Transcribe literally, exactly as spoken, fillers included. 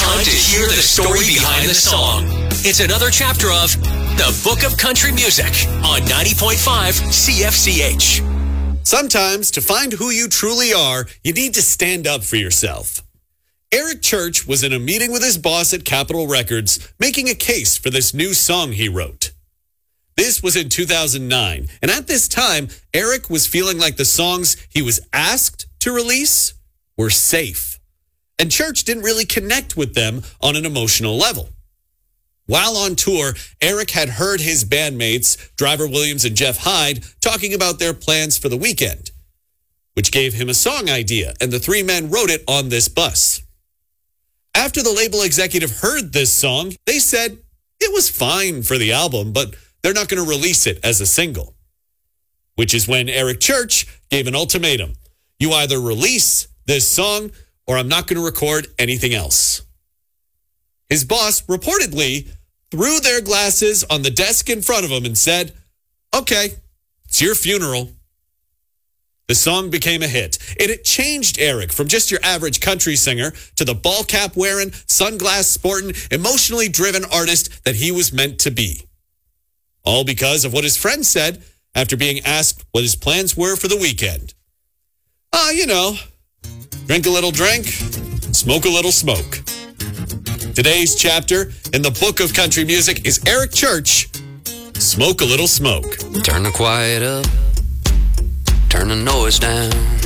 time to hear the story behind the song. It's another chapter of The Book of Country Music on ninety point five C F C H. Sometimes, to find who you truly are, you need to stand up for yourself. Eric Church was in a meeting with his boss at Capitol Records, making a case for this new song he wrote. This was in two thousand nine, and at this time, Eric was feeling like the songs he was asked to release were safe, and Church didn't really connect with them on an emotional level. While on tour, Eric had heard his bandmates, Driver Williams and Jeff Hyde, talking about their plans for the weekend, which gave him a song idea, and the three men wrote it on this bus. After the label executive heard this song, they said it was fine for the album, but they're not going to release it as a single. Which is when Eric Church gave an ultimatum. You either release this song or I'm not going to record anything else. His boss reportedly threw their glasses on the desk in front of him and said, okay, it's your funeral. The song became a hit, and it changed Eric from just your average country singer to the ball cap wearing, sunglass sporting, emotionally driven artist that he was meant to be. All because of what his friend said after being asked what his plans were for the weekend. Ah, uh, you know, drink a little drink, smoke a little smoke. Today's chapter in the Book of Country Music is Eric Church, Smoke a Little Smoke. Turn the quiet up, turn the noise down.